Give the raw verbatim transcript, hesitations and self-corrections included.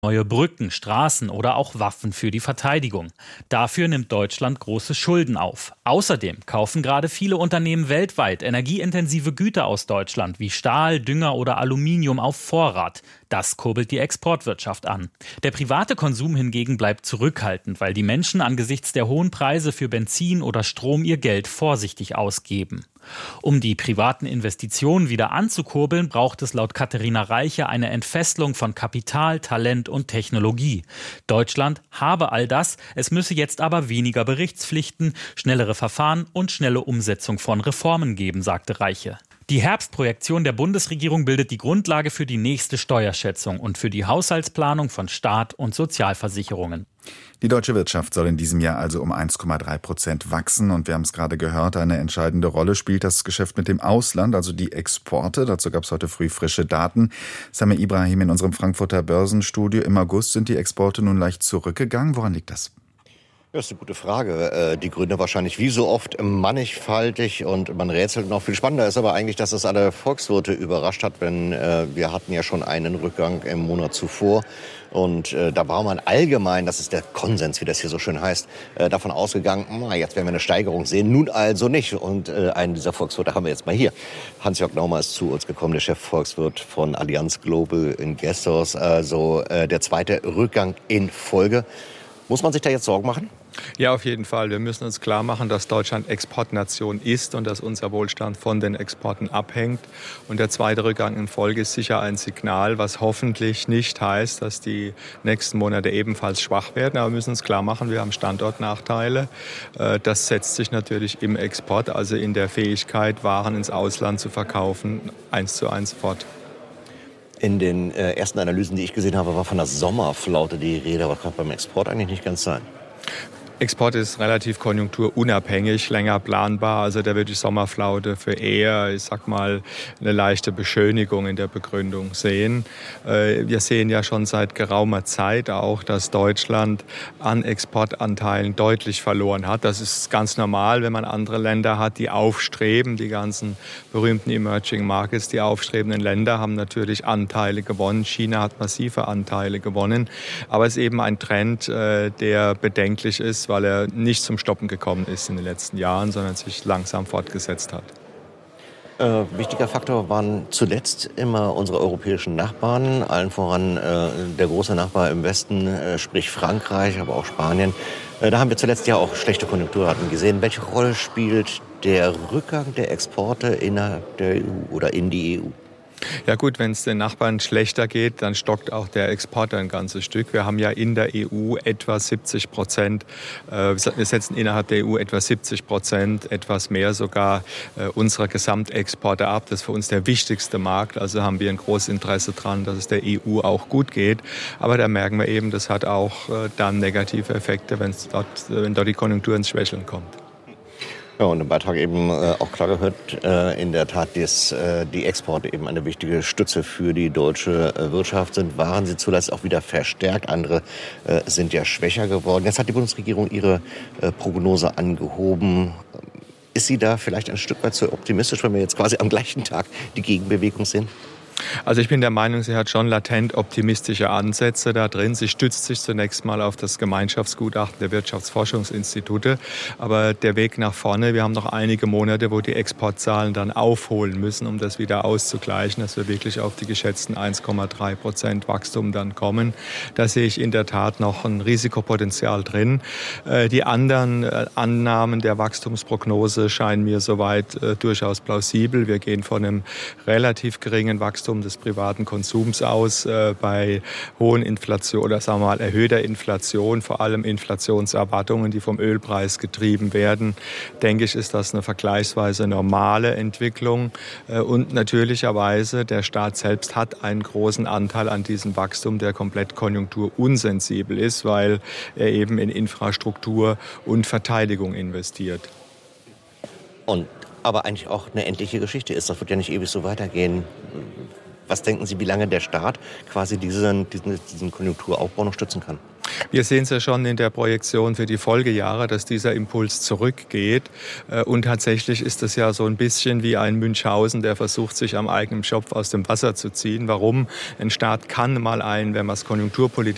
Neue Brücken, Straßen oder auch Waffen für die Verteidigung. Dafür nimmt Deutschland große Schulden auf. Außerdem kaufen gerade viele Unternehmen weltweit energieintensive Güter aus Deutschland wie Stahl, Dünger oder Aluminium auf Vorrat. Das kurbelt die Exportwirtschaft an. Der private Konsum hingegen bleibt zurückhaltend, weil die Menschen angesichts der hohen Preise für Benzin oder Strom ihr Geld vorsichtig ausgeben. Um die privaten Investitionen wieder anzukurbeln, braucht es laut Katharina Reiche eine Entfesselung von Kapital, Talent und Technologie. Deutschland habe all das, es müsse jetzt aber weniger Berichtspflichten, schnellere Verfahren und schnelle Umsetzung von Reformen geben, sagte Reiche. Die Herbstprojektion der Bundesregierung bildet die Grundlage für die nächste Steuerschätzung und für die Haushaltsplanung von Staat und Sozialversicherungen. Die deutsche Wirtschaft soll in diesem Jahr also um eins Komma drei Prozent wachsen. Und wir haben es gerade gehört, eine entscheidende Rolle spielt das Geschäft mit dem Ausland, also die Exporte. Dazu gab es heute früh frische Daten. Samir Ibrahim in unserem Frankfurter Börsenstudio. Im August sind die Exporte nun leicht zurückgegangen. Woran liegt das? Das ist eine gute Frage. Die Gründe wahrscheinlich wie so oft mannigfaltig und man rätselt noch. Viel spannender ist aber eigentlich, dass es alle Volkswirte überrascht hat, denn wir hatten ja schon einen Rückgang im Monat zuvor. Und äh, da war man allgemein, das ist der Konsens, wie das hier so schön heißt, äh, davon ausgegangen, na, jetzt werden wir eine Steigerung sehen, nun also nicht. Und äh, einen dieser Volkswirte haben wir jetzt mal hier. Hans-Jörg Naumer ist zu uns gekommen, der Chefvolkswirt von Allianz Global Investors, also äh, der zweite Rückgang in Folge. Muss man sich da jetzt Sorgen machen? Ja, auf jeden Fall. Wir müssen uns klar machen, dass Deutschland Exportnation ist und dass unser Wohlstand von den Exporten abhängt. Und der zweite Rückgang in Folge ist sicher ein Signal, was hoffentlich nicht heißt, dass die nächsten Monate ebenfalls schwach werden. Aber wir müssen uns klar machen, wir haben Standortnachteile. Das setzt sich natürlich im Export, also in der Fähigkeit, Waren ins Ausland zu verkaufen, eins zu eins fort. In den äh, ersten Analysen, die ich gesehen habe, war von der Sommerflaute die Rede, aber kann beim Export eigentlich nicht ganz sein. Export ist relativ konjunkturunabhängig, länger planbar. Also da würde die Sommerflaute für eher, ich sag mal, eine leichte Beschönigung in der Begründung sehen. Wir sehen ja schon seit geraumer Zeit auch, dass Deutschland an Exportanteilen deutlich verloren hat. Das ist ganz normal, wenn man andere Länder hat, die aufstreben. Die ganzen berühmten Emerging Markets, die aufstrebenden Länder haben natürlich Anteile gewonnen. China hat massive Anteile gewonnen. Aber es ist eben ein Trend, der bedenklich ist, weil er nicht zum Stoppen gekommen ist in den letzten Jahren, sondern sich langsam fortgesetzt hat. Äh, wichtiger Faktor waren zuletzt immer unsere europäischen Nachbarn, allen voran äh, der große Nachbar im Westen, äh, sprich Frankreich, aber auch Spanien. Äh, da haben wir zuletzt ja auch schlechte Konjunkturraten gesehen. Welche Rolle spielt der Rückgang der Exporte innerhalb der E U oder in die E U? Ja gut, wenn es den Nachbarn schlechter geht, dann stockt auch der Export ein ganzes Stück. Wir haben ja in der E U etwa siebzig Prozent, äh, wir setzen innerhalb der E U etwa siebzig Prozent, etwas mehr sogar äh, unserer Gesamtexporte ab. Das ist für uns der wichtigste Markt, also haben wir ein großes Interesse daran, dass es der E U auch gut geht. Aber da merken wir eben, das hat auch äh, dann negative Effekte, wenn's dort, wenn dort die Konjunktur ins Schwächeln kommt. Ja, und im Beitrag eben äh, auch klar gehört, äh, in der Tat, dass äh, die Exporte eben eine wichtige Stütze für die deutsche äh, Wirtschaft sind. Waren sie zuletzt auch wieder verstärkt, andere äh, sind ja schwächer geworden. Jetzt hat die Bundesregierung ihre äh, Prognose angehoben. Ist sie da vielleicht ein Stück weit zu optimistisch, wenn wir jetzt quasi am gleichen Tag die Gegenbewegung sehen? Also ich bin der Meinung, sie hat schon latent optimistische Ansätze da drin. Sie stützt sich zunächst mal auf das Gemeinschaftsgutachten der Wirtschaftsforschungsinstitute. Aber der Weg nach vorne, wir haben noch einige Monate, wo die Exportzahlen dann aufholen müssen, um das wieder auszugleichen, dass wir wirklich auf die geschätzten eins Komma drei Prozent Wachstum dann kommen. Da sehe ich in der Tat noch ein Risikopotenzial drin. Die anderen Annahmen der Wachstumsprognose scheinen mir soweit durchaus plausibel. Wir gehen von einem relativ geringen Wachstum des privaten Konsums aus, äh, bei hohen Inflation oder sagen wir mal erhöhter Inflation, vor allem Inflationserwartungen, die vom Ölpreis getrieben werden, denke ich, ist das eine vergleichsweise normale Entwicklung. Äh, und natürlicherweise, der Staat selbst hat einen großen Anteil an diesem Wachstum, der komplett konjunkturunsensibel ist, weil er eben in Infrastruktur und Verteidigung investiert. Und aber eigentlich auch eine endliche Geschichte ist. Das wird ja nicht ewig so weitergehen. Was denken Sie, wie lange der Staat quasi diesen, diesen, diesen Konjunkturaufbau noch stützen kann? Wir sehen es ja schon in der Projektion für die Folgejahre, dass dieser Impuls zurückgeht. Und tatsächlich ist es ja so ein bisschen wie ein Münchhausen, der versucht, sich am eigenen Schopf aus dem Wasser zu ziehen. Warum? Ein Staat kann mal ein, wenn man es konjunkturpolitisch